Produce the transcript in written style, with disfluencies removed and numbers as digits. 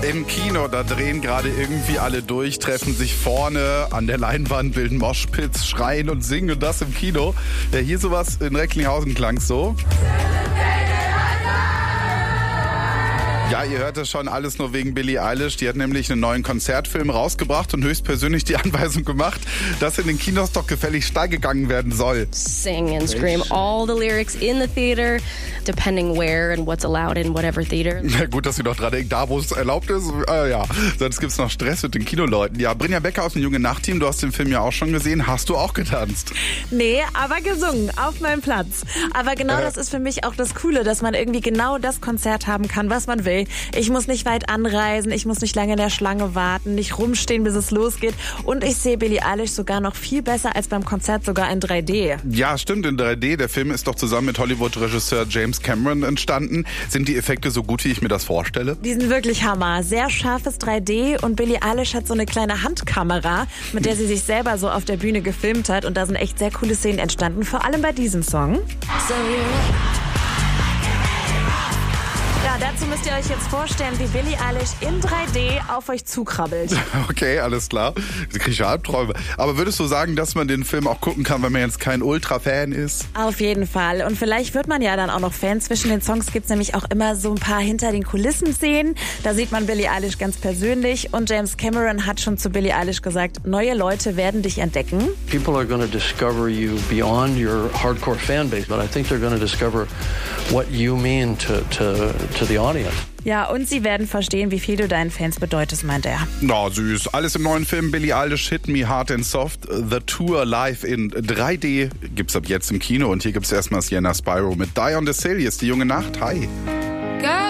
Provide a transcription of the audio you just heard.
Im Kino, da drehen gerade irgendwie alle durch, treffen sich vorne an der Leinwand, bilden Moshpits, schreien und singen und das im Kino. Ja, hier sowas in Recklinghausen klang so. Ja, ihr hört das schon, alles nur wegen Billie Eilish. Die hat nämlich einen neuen Konzertfilm rausgebracht und höchstpersönlich die Anweisung gemacht, dass in den Kinos doch gefällig steil gegangen werden soll. Sing and scream all the lyrics in the theater, depending where and what's allowed in whatever theater. Na gut, dass sie doch dran denkt, da wo es erlaubt ist. Ja, sonst gibt's noch Stress mit den Kinoleuten. Ja, Brinja Becker aus dem Junge Nacht-Team, du hast den Film ja auch schon gesehen. Hast du auch getanzt? Nee, aber gesungen, auf meinem Platz. Aber genau das ist für mich auch das Coole, dass man irgendwie genau das Konzert haben kann, was man will. Ich muss nicht weit anreisen, ich muss nicht lange in der Schlange warten, nicht rumstehen, bis es losgeht. Und ich sehe Billie Eilish sogar noch viel besser als beim Konzert, sogar in 3D. Ja, stimmt, in 3D. Der Film ist doch zusammen mit Hollywood-Regisseur James Cameron entstanden. Sind die Effekte so gut, wie ich mir das vorstelle? Die sind wirklich Hammer. Sehr scharfes 3D und Billie Eilish hat so eine kleine Handkamera, mit der sie sich selber so auf der Bühne gefilmt hat. Und da sind echt sehr coole Szenen entstanden, vor allem bei diesem Song. Ja, dazu müsst ihr euch jetzt vorstellen, wie Billie Eilish in 3D auf euch zukrabbelt. Okay, alles klar. Sie kriegt ja Albträume. Aber würdest du sagen, dass man den Film auch gucken kann, wenn man jetzt kein Ultra-Fan ist? Auf jeden Fall. Und vielleicht wird man ja dann auch noch Fan. Zwischen den Songs gibt's nämlich auch immer so ein paar Hinter-den-Kulissen-Szenen. Da sieht man Billie Eilish ganz persönlich. Und James Cameron hat schon zu Billie Eilish gesagt, neue Leute werden dich entdecken. People are going to discover you beyond your hardcore fanbase, but I think they're going to discover what you mean to the audience. Ja, und sie werden verstehen, wie viel du deinen Fans bedeutest, meint er. Na, süß. Alles im neuen Film Billie Eilish, Hit Me Hard and Soft. The Tour live in 3D gibt's ab jetzt im Kino. Und hier gibt's erstmal Sienna Spyro mit Die on the Hill. Hier ist die Junge Nacht. Hi.